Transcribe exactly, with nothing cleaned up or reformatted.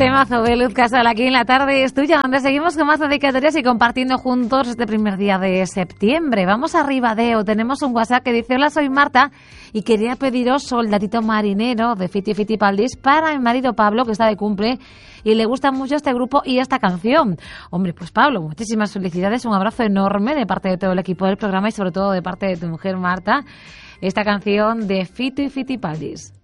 Temazo de Luz Casal aquí en La Tarde es Tuya, donde seguimos con más dedicatorias y compartiendo juntos este primer día de septiembre. Vamos a Ribadeo, tenemos un WhatsApp que dice: hola, soy Marta y quería pediros Soldadito Marinero de Fiti Fitipaldis para mi marido Pablo, que está de cumple y le gusta mucho este grupo y esta canción. Hombre, pues Pablo, muchísimas felicidades, un abrazo enorme de parte de todo el equipo del programa y sobre todo de parte de tu mujer Marta, esta canción de Fiti Fitipaldis.